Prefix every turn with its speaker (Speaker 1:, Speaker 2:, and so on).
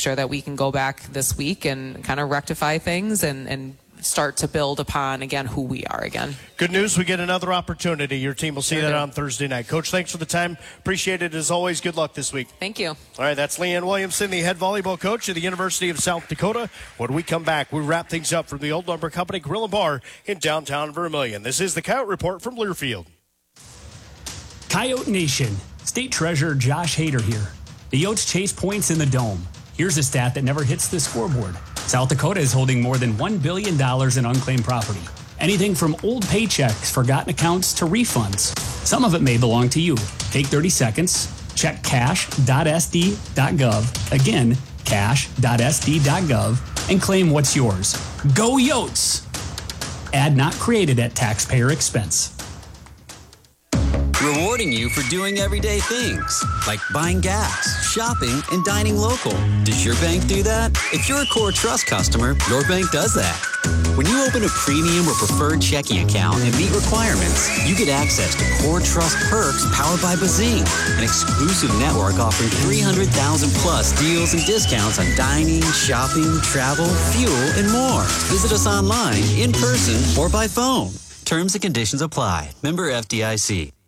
Speaker 1: sure that we can go back this week and kind of rectify things and start to build upon, again, who we are again.
Speaker 2: Good news, we get another opportunity. Your team will see that on Thursday night. Coach, thanks for the time. Appreciate it as always. Good luck this week.
Speaker 1: Thank you.
Speaker 2: All right, that's Leanne Williamson, the head volleyball coach at the University of South Dakota. When we come back, we wrap things up from the Old Lumber Company Grill and Bar in downtown Vermillion. This is the Coyote Report from Learfield.
Speaker 3: Coyote Nation, State Treasurer Josh Hader here. The Yotes chase points in the Dome. Here's a stat that never hits the scoreboard. South Dakota is holding more than $1 billion in unclaimed property. Anything from old paychecks, forgotten accounts, to refunds. Some of it may belong to you. Take 30 seconds, check cash.sd.gov, again, cash.sd.gov, and claim what's yours. Go Yotes! Ad not created at taxpayer expense.
Speaker 4: Rewarding you for doing everyday things, like buying gas, shopping, and dining local. Does your bank do that? If you're a Core Trust customer, your bank does that. When you open a premium or preferred checking account and meet requirements, you get access to Core Trust perks powered by Bazing, an exclusive network offering 300,000 plus deals and discounts on dining, shopping, travel, fuel, and more. Visit us online, in person, or by phone. Terms and conditions apply. Member FDIC.